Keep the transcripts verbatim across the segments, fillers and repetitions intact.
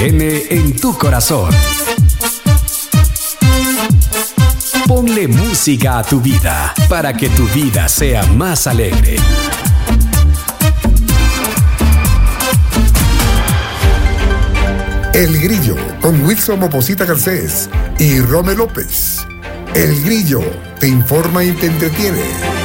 N en tu corazón. Ponle música a tu vida para que tu vida sea más alegre. El Grillo, con Wilson Moposita Garcés y Rome López. El Grillo te informa y te entretiene.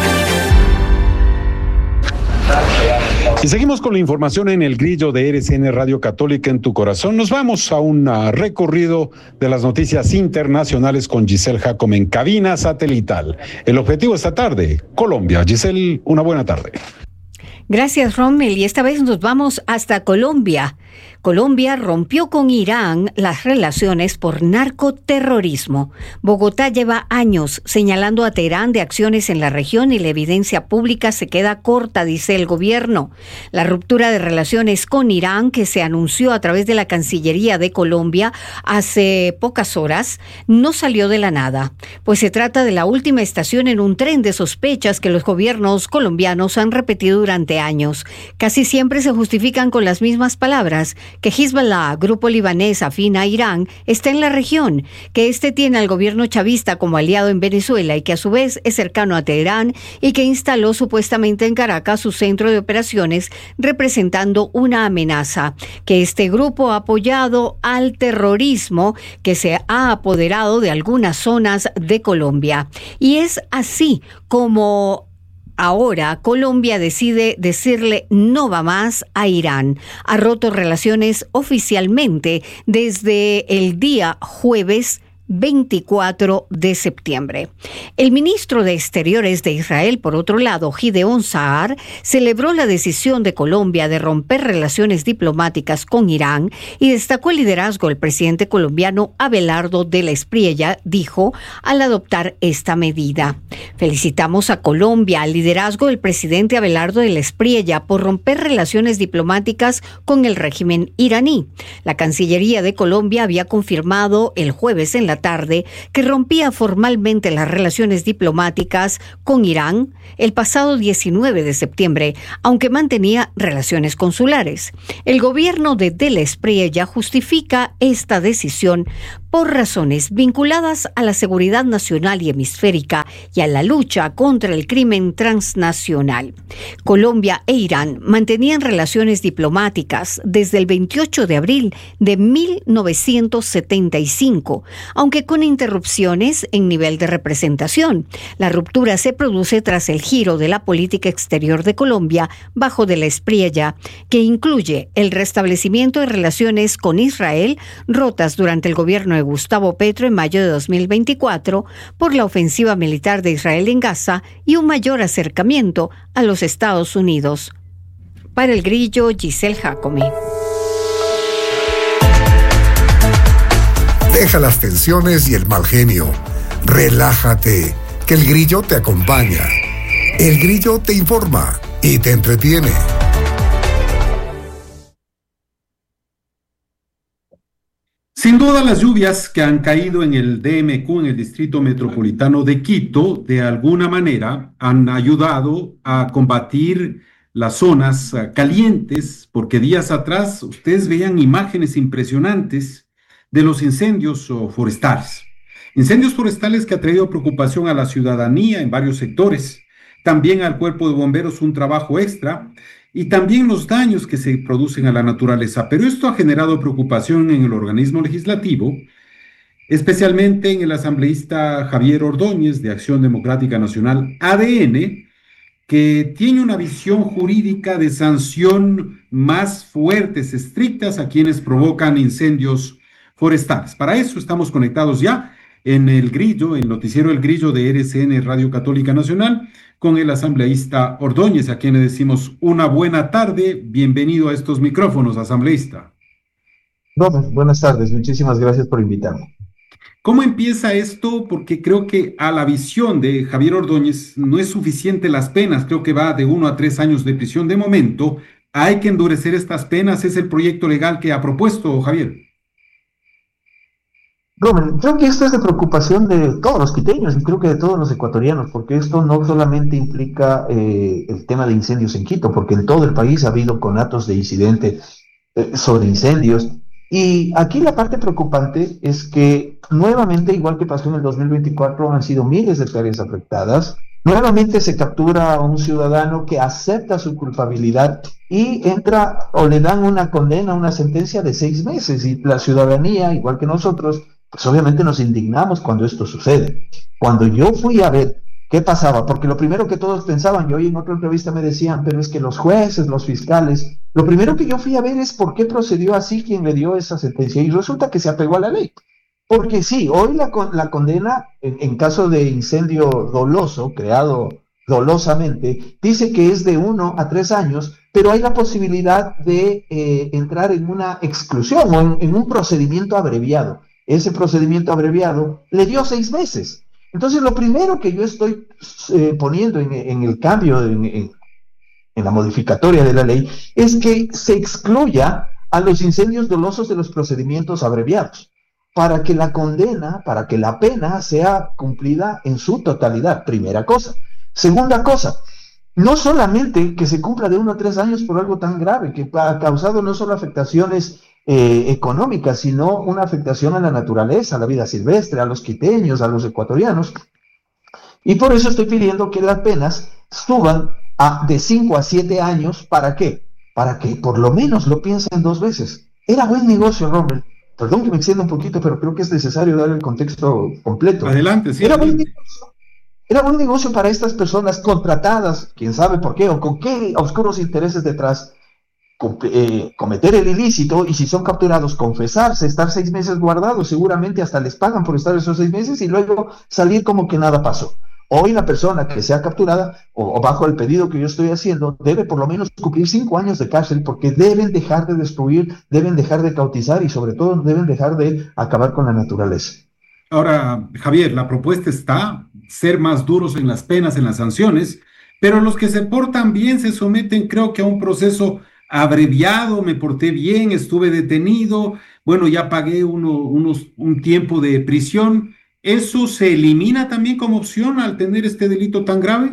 Y seguimos con la información en El Grillo de R C N Radio Católica en tu corazón. Nos vamos a un uh, recorrido de las noticias internacionales con Giselle Jacome en cabina satelital. El objetivo esta tarde, Colombia. Giselle, una buena tarde. Gracias, Rommel. Y esta vez nos vamos hasta Colombia. Colombia rompió con Irán las relaciones por narcoterrorismo. Bogotá lleva años señalando a Teherán de acciones en la región y la evidencia pública se queda corta, dice el gobierno. La ruptura de relaciones con Irán, que se anunció a través de la Cancillería de Colombia hace pocas horas, no salió de la nada, pues se trata de la última estación en un tren de sospechas que los gobiernos colombianos han repetido durante años. Casi siempre se justifican con las mismas palabras, que Hezbollah, grupo libanés afín a Irán, está en la región, que este tiene al gobierno chavista como aliado en Venezuela y que a su vez es cercano a Teherán y que instaló supuestamente en Caracas su centro de operaciones representando una amenaza, que este grupo ha apoyado al terrorismo que se ha apoderado de algunas zonas de Colombia. Y es así como ahora Colombia decide decirle no va más a Irán. Ha roto relaciones oficialmente desde el día jueves veinticuatro de septiembre. El ministro de Exteriores de Israel, por otro lado, Gideon Saar, celebró la decisión de Colombia de romper relaciones diplomáticas con Irán y destacó el liderazgo del presidente colombiano Abelardo de la Espriella, dijo, al adoptar esta medida. Felicitamos a Colombia, al liderazgo del presidente Abelardo de la Espriella por romper relaciones diplomáticas con el régimen iraní. La Cancillería de Colombia había confirmado el jueves en la tarde que rompía formalmente las relaciones diplomáticas con Irán el pasado diecinueve de septiembre, aunque mantenía relaciones consulares. El gobierno de De la Espriella justifica esta decisión por razones vinculadas a la seguridad nacional y hemisférica y a la lucha contra el crimen transnacional. Colombia e Irán mantenían relaciones diplomáticas desde el veintiocho de abril de mil novecientos setenta y cinco, aunque con interrupciones en nivel de representación. La ruptura se produce tras el giro de la política exterior de Colombia bajo De la Espriella, que incluye el restablecimiento de relaciones con Israel rotas durante el gobierno de Gustavo Petro en mayo de dos mil veinticuatro por la ofensiva militar de Israel en Gaza y un mayor acercamiento a los Estados Unidos. Para El Grillo, Giselle Jacome. Deja las tensiones y el mal genio. Relájate, que el Grillo te acompaña. El Grillo te informa y te entretiene. Sin duda, las lluvias que han caído en el D M Q, en el Distrito Metropolitano de Quito, de alguna manera han ayudado a combatir las zonas calientes, porque días atrás ustedes veían imágenes impresionantes de los incendios forestales. Incendios forestales que ha traído preocupación a la ciudadanía en varios sectores, también al cuerpo de bomberos un trabajo extra, y también los daños que se producen a la naturaleza. Pero esto ha generado preocupación en el organismo legislativo, especialmente en el asambleísta Javier Ordóñez, de Acción Democrática Nacional, A D N, que tiene una visión jurídica de sanción más fuertes, estrictas a quienes provocan incendios forestales. Para eso estamos conectados ya en El Grillo, el noticiero El Grillo de R C N Radio Católica Nacional, con el asambleísta Ordóñez, a quien le decimos una buena tarde. Bienvenido a estos micrófonos, asambleísta. Bueno, buenas tardes, muchísimas gracias por invitarme. ¿Cómo empieza esto? Porque creo que a la visión de Javier Ordóñez no es suficiente las penas, creo que va de uno a tres años de prisión de momento. Hay que endurecer estas penas, es el proyecto legal que ha propuesto Javier. Rubén, creo que esto es de preocupación de todos los quiteños y creo que de todos los ecuatorianos, porque esto no solamente implica eh, el tema de incendios en Quito, porque en todo el país ha habido conatos de incidente eh, sobre incendios, Y aquí la parte preocupante es que nuevamente, igual que pasó en el dos mil veinticuatro, han sido miles de hectáreas afectadas. Nuevamente se captura a un ciudadano que acepta su culpabilidad y entra o le dan una condena, una sentencia de seis meses. Y la ciudadanía, igual que nosotros, pues obviamente nos indignamos cuando esto sucede. Cuando yo fui a ver qué pasaba, porque lo primero que todos pensaban, y hoy en otra entrevista me decían, pero es que los jueces, los fiscales, lo primero que yo fui a ver es por qué procedió así quien le dio esa sentencia, y resulta que se apegó a la ley. Porque sí, hoy la, la condena, en, en caso de incendio doloso, creado dolosamente, dice que es de uno a tres años, pero hay la posibilidad de eh, entrar en una exclusión o en, en un procedimiento abreviado. Ese procedimiento abreviado le dio seis meses. Entonces, lo primero que yo estoy eh, poniendo en, en el cambio, en, en, en la modificatoria de la ley, es que se excluya a los incendios dolosos de los procedimientos abreviados, para que la condena, para que la pena sea cumplida en su totalidad, primera cosa. Segunda cosa, no solamente que se cumpla de uno a tres años por algo tan grave, que ha causado no solo afectaciones eh, económicas, sino una afectación a la naturaleza, a la vida silvestre, a los quiteños, a los ecuatorianos, y por eso estoy pidiendo que las penas suban a de cinco a siete años. ¿Para qué? Para que por lo menos lo piensen dos veces. Era buen negocio, Rommel. Perdón que me extienda un poquito, pero creo que es necesario dar el contexto completo. Adelante, sí. Era buen negocio, era buen negocio para estas personas contratadas, quién sabe por qué, o con qué oscuros intereses detrás, eh, cometer el ilícito, y si son capturados, confesarse, estar seis meses guardados, seguramente hasta les pagan por estar esos seis meses, y luego salir como que nada pasó. Hoy la persona que sea capturada, o, o bajo el pedido que yo estoy haciendo, debe por lo menos cumplir cinco años de cárcel, porque deben dejar de destruir, deben dejar de cautizar y sobre todo deben dejar de acabar con la naturaleza. Ahora, Javier, la propuesta está ser más duros en las penas, en las sanciones, pero los que se portan bien se someten, creo que a un proceso abreviado. Me porté bien, estuve detenido, bueno, ya pagué uno, unos, un tiempo de prisión. ¿Eso se elimina también como opción al tener este delito tan grave?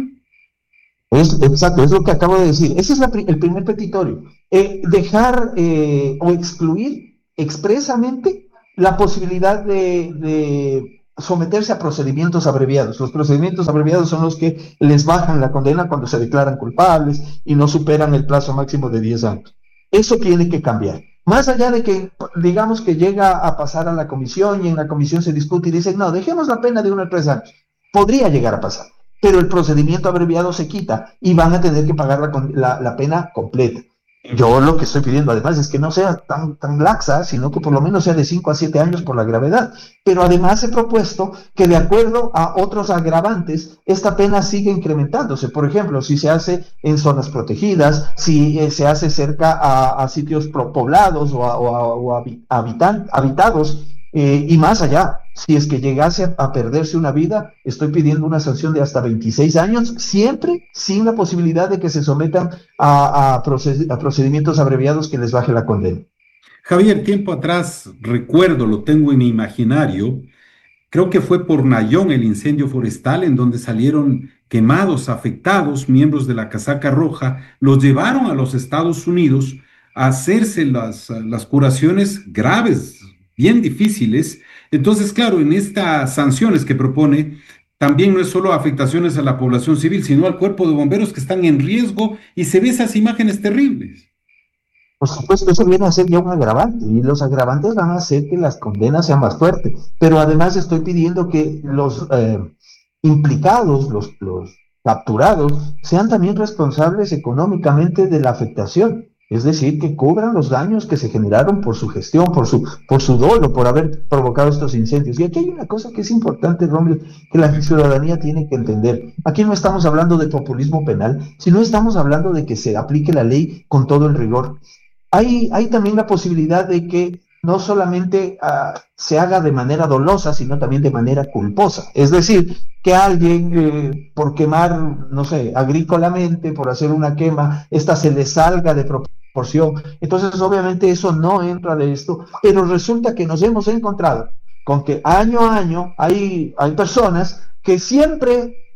Es, exacto, es lo que acabo de decir. Ese es la, el primer petitorio. Eh, dejar eh, o excluir expresamente la posibilidad de, de someterse a procedimientos abreviados. Los procedimientos abreviados son los que les bajan la condena cuando se declaran culpables y no superan el plazo máximo de diez años. Eso tiene que cambiar. Más allá de que, digamos que llega a pasar a la comisión y en la comisión se discute y dicen, no, dejemos la pena de uno a tres años. Podría llegar a pasar, pero el procedimiento abreviado se quita y van a tener que pagar la, la, la pena completa. Yo lo que estoy pidiendo además es que no sea tan, tan laxa, sino que por lo menos sea de cinco a siete años por la gravedad. Pero además he propuesto que de acuerdo a otros agravantes, esta pena sigue incrementándose. Por ejemplo, si se hace en zonas protegidas, si eh, se hace cerca a, a sitios poblados o, a, o, a, o a habitan, habitados, eh, y más allá. Si es que llegase a, a perderse una vida, estoy pidiendo una sanción de hasta veintiséis años, siempre sin la posibilidad de que se sometan a, a, proced, a procedimientos abreviados que les baje la condena. Javier, tiempo atrás, recuerdo, lo tengo en mi imaginario, creo que fue por Nayón el incendio forestal en donde salieron quemados, afectados, miembros de la casaca roja, los llevaron a los Estados Unidos a hacerse las, las curaciones graves, bien difíciles. Entonces, claro, en estas sanciones que propone, también no es solo afectaciones a la población civil, sino al cuerpo de bomberos que están en riesgo, y se ve esas imágenes terribles. Por supuesto, eso viene a ser ya un agravante, y los agravantes van a hacer que las condenas sean más fuertes. Pero además estoy pidiendo que los eh, implicados, los, los capturados, sean también responsables económicamente de la afectación. Es decir, que cubran los daños que se generaron por su gestión, por su, por su dolo, por haber provocado estos incendios. Y aquí hay una cosa que es importante, Rommel, que la ciudadanía tiene que entender. Aquí no estamos hablando de populismo penal, sino estamos hablando de que se aplique la ley con todo el rigor. Hay, hay también la posibilidad de que no solamente uh, se haga de manera dolosa, sino también de manera culposa. Es decir, que alguien, eh, por quemar, no sé, agrícolamente, por hacer una quema, esta se le salga de proporción. Entonces, obviamente, eso no entra de esto, pero resulta que nos hemos encontrado con que año a año hay, hay personas que siempre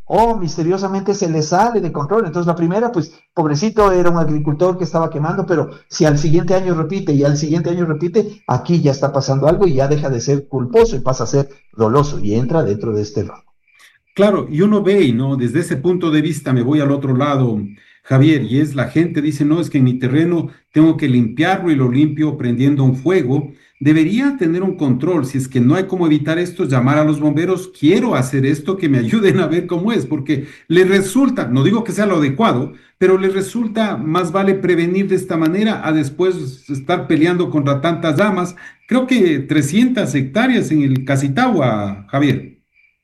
o misteriosamente se le sale de control. Entonces la primera, pues pobrecito, era un agricultor que estaba quemando, pero si al siguiente año repite y al siguiente año repite, aquí ya está pasando algo y ya deja de ser culposo y pasa a ser doloso y entra dentro de este rango. Claro, y uno ve, ¿no? Desde ese punto de vista me voy al otro lado, Javier, y es la gente dice, no, es que en mi terreno tengo que limpiarlo y lo limpio prendiendo un fuego. Debería tener un control, si es que no hay cómo evitar esto, llamar a los bomberos, quiero hacer esto, que me ayuden a ver cómo es, porque les resulta, no digo que sea lo adecuado, pero les resulta más vale prevenir de esta manera a después estar peleando contra tantas llamas. Creo que trescientas hectáreas en el Casitagua, Javier.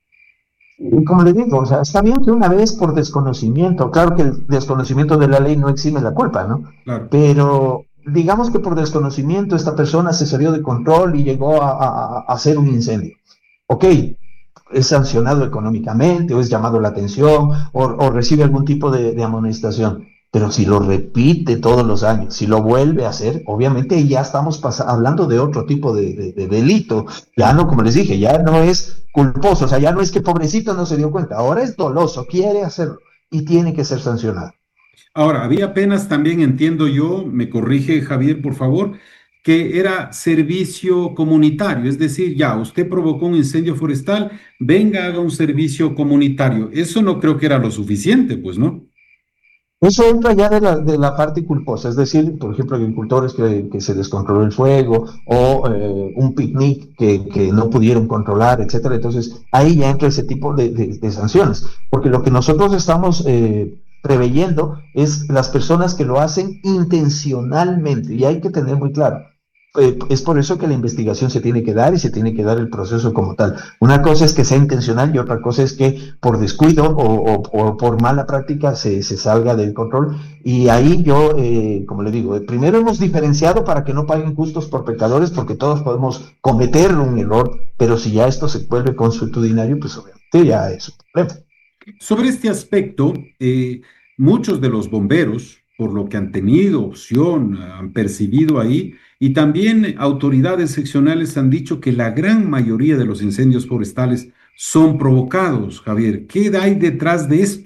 Y como le digo, o sea, está bien que una vez por desconocimiento, claro que el desconocimiento de la ley no exime la culpa, ¿no? Claro. Pero digamos que por desconocimiento esta persona se salió de control y llegó a, a, a hacer un incendio. Ok, es sancionado económicamente o es llamado la atención o, o recibe algún tipo de, de amonestación. Pero si lo repite todos los años, si lo vuelve a hacer, obviamente ya estamos hablando de otro tipo de, de, de delito. Ya no, como les dije, ya no es culposo, o sea, ya no es que pobrecito no se dio cuenta, ahora es doloso, quiere hacerlo y tiene que ser sancionado. Ahora, había penas también, entiendo yo, me corrige Javier, por favor, que era servicio comunitario, es decir, ya, usted provocó un incendio forestal, venga, haga un servicio comunitario. Eso no creo que era lo suficiente, pues, ¿no? Eso entra ya de la, de la parte culposa, es decir, por ejemplo, agricultores que, que se descontroló el fuego o eh, un picnic que, que no pudieron controlar, etcétera. Entonces, ahí ya entra ese tipo de, de, de sanciones, porque lo que nosotros estamos eh, preveyendo es las personas que lo hacen intencionalmente, y hay que tener muy claro. Eh, es por eso que la investigación se tiene que dar y se tiene que dar el proceso como tal. Una cosa es que sea intencional y otra cosa es que por descuido o, o, o por mala práctica se, se salga del control. Y ahí yo, eh, como le digo, primero hemos diferenciado para que no paguen justos por pecadores, porque todos podemos cometer un error, pero si ya esto se vuelve consuetudinario, pues obviamente ya es un problema. Sobre este aspecto, eh, muchos de los bomberos, por lo que han tenido opción, han percibido ahí, y también autoridades seccionales han dicho que la gran mayoría de los incendios forestales son provocados. Javier, ¿qué hay detrás de esto?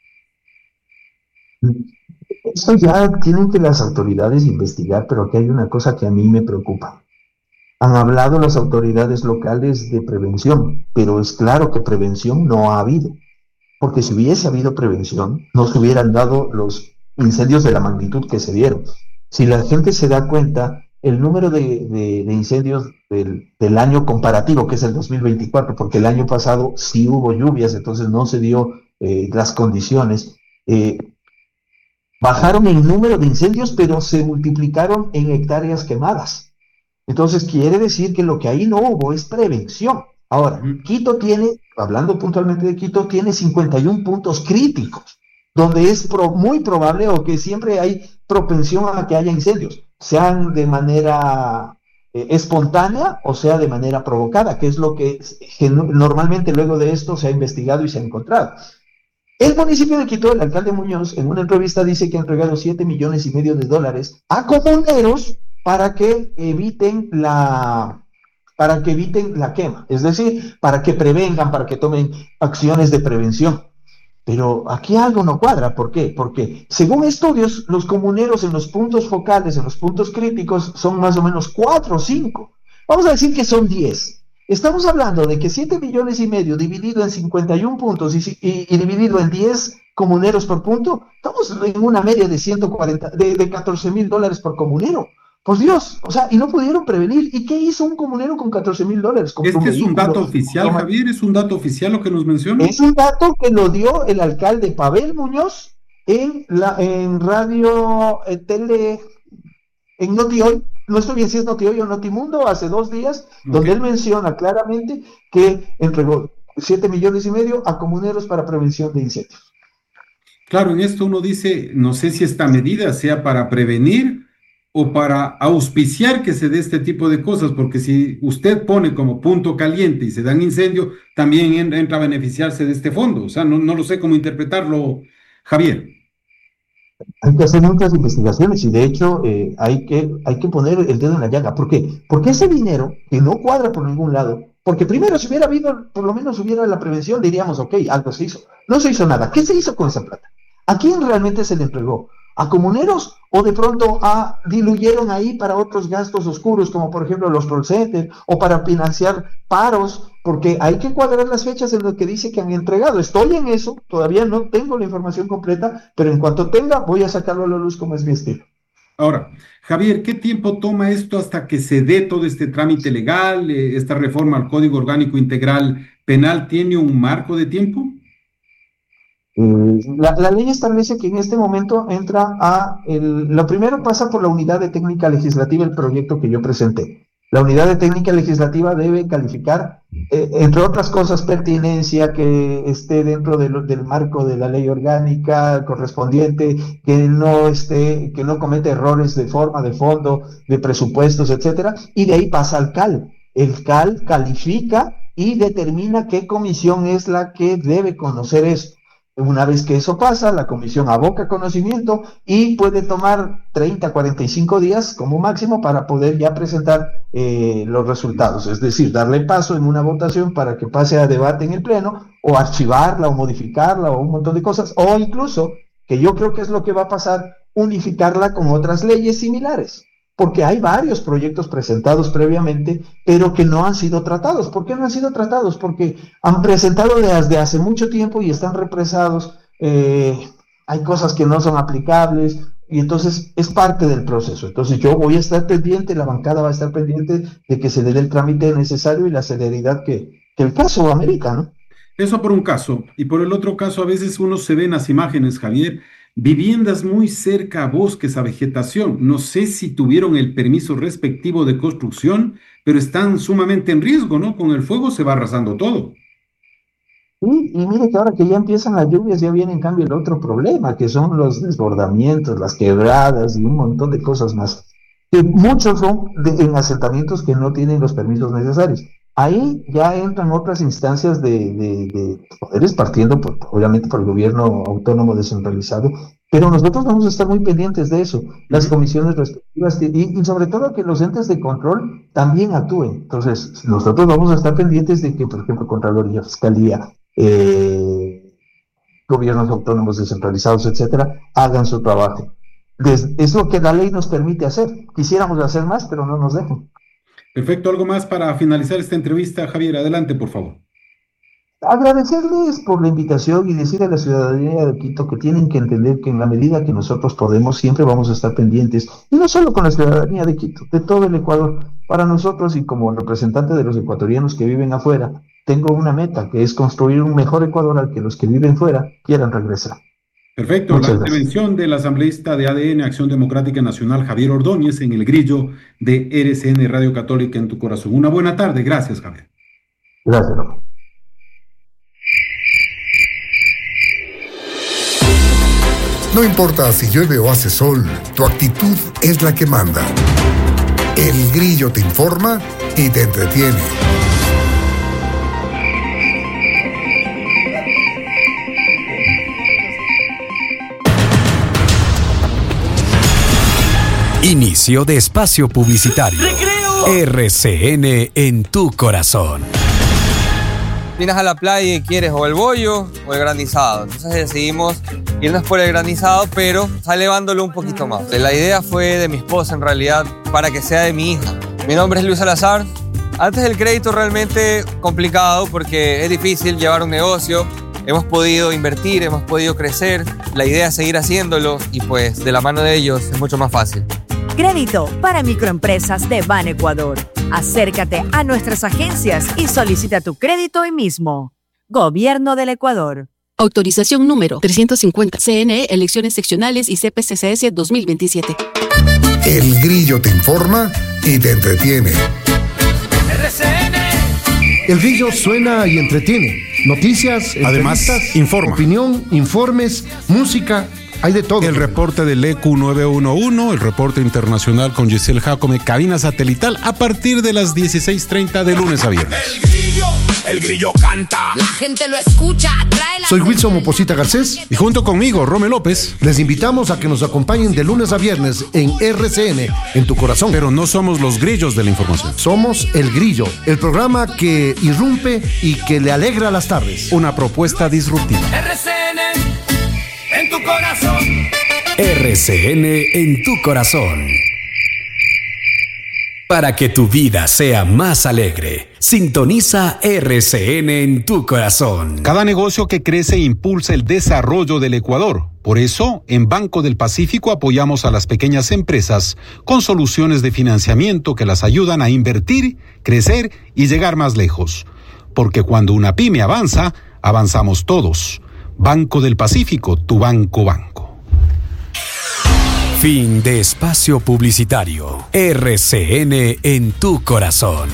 Esto ya tienen que las autoridades investigar, pero aquí hay una cosa que a mí me preocupa. Han hablado las autoridades locales de prevención, pero es claro que prevención no ha habido, porque si hubiese habido prevención, no se hubieran dado los incendios de la magnitud que se dieron. Si la gente se da cuenta, el número de, de, de incendios del, del año comparativo, que es el dos mil veinticuatro, porque el año pasado sí hubo lluvias, entonces no se dio eh, las condiciones, eh, bajaron en número de incendios, pero se multiplicaron en hectáreas quemadas. Entonces quiere decir que lo que ahí no hubo es prevención. Ahora, Quito tiene, hablando puntualmente de Quito, tiene cincuenta y uno puntos críticos, donde es pro, muy probable o que siempre hay propensión a que haya incendios, sean de manera eh, espontánea o sea de manera provocada, que es lo que, que normalmente luego de esto se ha investigado y se ha encontrado. El municipio de Quito, el alcalde Muñoz, en una entrevista dice que ha entregado siete millones y medio de dólares a comuneros para que eviten la... para que eviten la quema, es decir, para que prevengan, para que tomen acciones de prevención. Pero aquí algo no cuadra, ¿por qué? Porque según estudios, los comuneros en los puntos focales, en los puntos críticos, son más o menos cuatro o cinco. Vamos a decir que son diez. Estamos hablando de que siete millones y medio dividido en cincuenta y uno puntos y, y, y dividido en diez comuneros por punto, estamos en una media de, ciento cuarenta, de, de catorce mil dólares por comunero. Por Dios, o sea, y no pudieron prevenir. ¿Y qué hizo un comunero con catorce mil dólares? Este es un dato oficial, Javier, es un dato oficial lo que nos menciona. Es un dato que lo dio el alcalde Pavel Muñoz en la en radio, en tele, en Noti Hoy, no estoy bien si es Noti Hoy o Notimundo, hace dos días, okay, donde él menciona claramente que entregó siete millones y medio a comuneros para prevención de incendios. Claro, en esto uno dice, no sé si esta medida sea para prevenir o para auspiciar que se dé este tipo de cosas, porque si usted pone como punto caliente y se dan incendio, también entra a beneficiarse de este fondo. O sea, no, no lo sé cómo interpretarlo, Javier. Hay que hacer muchas investigaciones y de hecho eh, hay, que, hay que poner el dedo en la llaga. ¿Por qué? Porque ese dinero, que no cuadra por ningún lado, Porque primero, si hubiera habido, por lo menos hubiera la prevención, diríamos, ok, algo se hizo. No se hizo nada. ¿Qué se hizo con esa plata? ¿A quién realmente se le entregó? ¿A comuneros? ¿O de pronto a, diluyeron ahí para otros gastos oscuros, como por ejemplo los call centers, o para financiar paros? Porque hay que cuadrar las fechas en las que dice que han entregado. Estoy en eso, todavía no tengo la información completa, pero en cuanto tenga, voy a sacarlo a la luz como es mi estilo. Ahora, Javier, ¿qué tiempo toma esto hasta que se dé todo este trámite legal? Eh, esta reforma al Código Orgánico Integral Penal tiene un marco de tiempo. La, la ley establece que en este momento entra a, el, lo primero pasa por la unidad de técnica legislativa, el proyecto que yo presenté. La unidad de técnica legislativa debe calificar, eh, entre otras cosas, pertinencia, que esté dentro de lo, del marco de la ley orgánica correspondiente, que no esté, que no cometa errores de forma, de fondo, de presupuestos, etcétera, y de ahí pasa al C A L. El C A L califica y determina qué comisión es la que debe conocer esto. Una vez que eso pasa, la comisión aboca conocimiento y puede tomar treinta, cuarenta y cinco días como máximo para poder ya presentar eh, los resultados. Es decir, darle paso en una votación para que pase a debate en el Pleno, o archivarla o modificarla o un montón de cosas, o incluso, que yo creo que es lo que va a pasar, unificarla con otras leyes similares. Porque hay varios proyectos presentados previamente, pero que no han sido tratados. ¿Por qué no han sido tratados? Porque han presentado desde hace mucho tiempo y están represados, eh, hay cosas que no son aplicables, y entonces es parte del proceso. Entonces yo voy a estar pendiente, la bancada va a estar pendiente de que se le dé el trámite necesario y la celeridad que, que el caso amerita, ¿no? Eso por un caso. Y por el otro caso, a veces uno se ve en las imágenes, Javier, viviendas muy cerca a bosques, a vegetación. No sé si tuvieron el permiso respectivo de construcción, pero están sumamente en riesgo, ¿no? Con el fuego se va arrasando todo. Sí, y mire que ahora que ya empiezan las lluvias, ya viene en cambio el otro problema, que son los desbordamientos, las quebradas y un montón de cosas más. Que muchos son de, en asentamientos que no tienen los permisos necesarios. Ahí ya entran otras instancias de, de, de poderes, partiendo por, obviamente por el gobierno autónomo descentralizado, pero nosotros vamos a estar muy pendientes de eso, las comisiones respectivas, y, y sobre todo que los entes de control también actúen. Entonces, nosotros vamos a estar pendientes de que, por ejemplo, Contraloría, Fiscalía, eh, gobiernos autónomos descentralizados, etcétera, hagan su trabajo. Des, es lo que la ley nos permite hacer. Quisiéramos hacer más, pero no nos dejan. Perfecto. ¿Algo más para finalizar esta entrevista, Javier? Adelante, por favor. Agradecerles por la invitación y decir a la ciudadanía de Quito que tienen que entender que en la medida que nosotros podemos siempre vamos a estar pendientes, y no solo con la ciudadanía de Quito, de todo el Ecuador. Para nosotros y como representante de los ecuatorianos que viven afuera, tengo una meta, que es construir un mejor Ecuador al que los que viven fuera quieran regresar. Perfecto. Muchas la intervención del asambleísta de A D N, Acción Democrática Nacional, Javier Ordóñez, en el grillo de R C N Radio Católica en tu corazón. Una buena tarde. Gracias, Javier. Gracias, Rafa. No importa si llueve o hace sol, tu actitud es la que manda. El Grillo te informa y te entretiene. Inicio de espacio publicitario. ¡Recreo! R C N en tu corazón. Vienes a la playa y quieres o el bollo o el granizado. Entonces decidimos irnos por el granizado, pero elevándolo un poquito más. La idea fue de mi esposa, en realidad, para que sea de mi hija. Mi nombre es Luis Salazar. Antes del crédito realmente complicado porque es difícil llevar un negocio. Hemos podido invertir, hemos podido crecer. La idea es seguir haciéndolo y pues de la mano de ellos es mucho más fácil. Crédito para microempresas de Ban Ecuador. Acércate a nuestras agencias y solicita tu crédito hoy mismo. Gobierno del Ecuador. Autorización número trescientos cincuenta. C N E, Elecciones Seccionales y C P C C S dos mil veintisiete. El Grillo te informa y te entretiene. R C N. El Grillo suena y entretiene. Noticias, además informa. Opinión, informes, música. Hay de todo. El reporte del E Q nueve uno uno, el reporte internacional con Giselle Jacome, cabina satelital a partir de las dieciséis treinta de lunes a viernes. El Grillo. el grillo canta. La gente lo escucha, trae la... Soy Wilson Moposita Garcés. Y junto conmigo, Rome López. Les invitamos a que nos acompañen de lunes a viernes en R C N, en tu corazón. Pero no somos los grillos de la información. Somos El Grillo, el programa que irrumpe y que le alegra las tardes. Una propuesta disruptiva. R C N en tu corazón. R C N en tu corazón. Para que tu vida sea más alegre, sintoniza R C N en tu corazón. Cada negocio que crece impulsa el desarrollo del Ecuador. Por eso, en Banco del Pacífico apoyamos a las pequeñas empresas con soluciones de financiamiento que las ayudan a invertir, crecer y llegar más lejos. Porque cuando una pyme avanza, avanzamos todos. Banco del Pacífico, tu banco banco. Fin de espacio publicitario. R C N en tu corazón.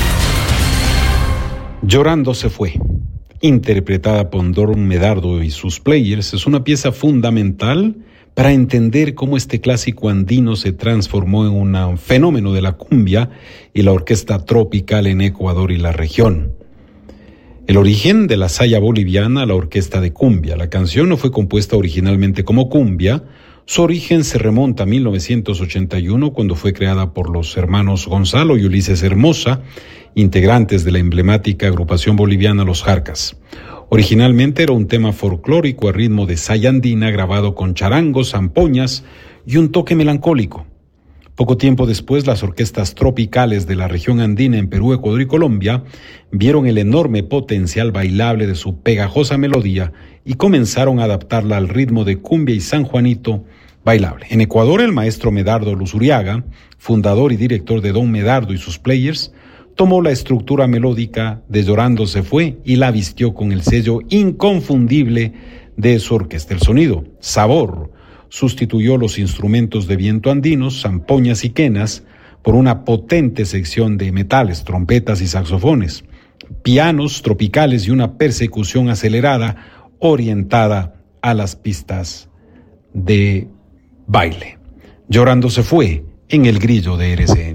Llorando se fue. Interpretada por Don Medardo y sus players, es una pieza fundamental para entender cómo este clásico andino se transformó en un fenómeno de la cumbia y la orquesta tropical en Ecuador y la región. El origen de la saya boliviana, la orquesta de cumbia. La canción no fue compuesta originalmente como cumbia. Su origen se remonta a mil novecientos ochenta y uno, cuando fue creada por los hermanos Gonzalo y Ulises Hermosa, integrantes de la emblemática agrupación boliviana Los Jarcas. Originalmente era un tema folclórico a ritmo de saya andina, grabado con charangos, zampoñas y un toque melancólico. Poco tiempo después, las orquestas tropicales de la región andina en Perú, Ecuador y Colombia vieron el enorme potencial bailable de su pegajosa melodía y comenzaron a adaptarla al ritmo de cumbia y sanjuanito bailable. En Ecuador, el maestro Medardo Luzuriaga, fundador y director de Don Medardo y sus players, tomó la estructura melódica de Llorando se fue y la vistió con el sello inconfundible de su orquesta. El sonido, sabor, sustituyó los instrumentos de viento andinos, zampoñas y quenas, por una potente sección de metales, trompetas y saxofones, pianos tropicales y una persecución acelerada orientada a las pistas de baile. Llorando se fue en el grillo de R C N.